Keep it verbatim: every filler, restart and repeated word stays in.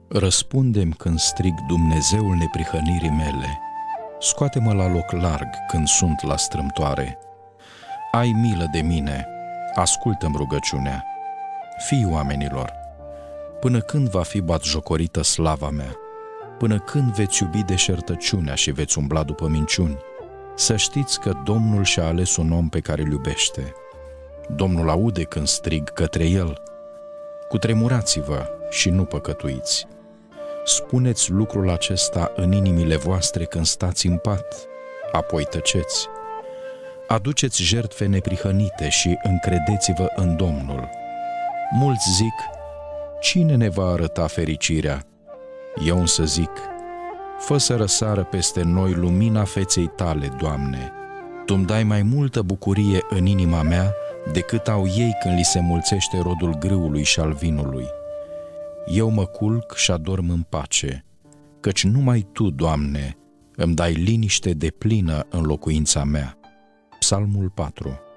Răspunde-mi când strig, Dumnezeul neprihănirii mele. Scoate-mă la loc larg când sunt la strâmtoare. Ai milă de mine, ascultă-mi rugăciunea. Fii oamenilor, până când va fi batjocorită slava mea? Până când veți iubi deșertăciunea și veți umbla după minciuni? Să știți că Domnul și-a ales un om pe care îl iubește. Domnul aude când strig către el. Cutremurați-vă și nu păcătuiți. Spuneți lucrul acesta în inimile voastre când stați în pat, apoi tăceți. Aduceți jertfe neprihănite și încredeți-vă în Domnul. Mulți zic, cine ne va arăta fericirea? Eu însă zic, fă să răsară peste noi lumina feței tale, Doamne. Tu-mi dai mai multă bucurie în inima mea decât au ei când li se mulțește rodul grâului și al vinului. Eu mă culc și adorm în pace, căci numai Tu, Doamne, îmi dai liniște deplină în locuința mea. Psalmul patru.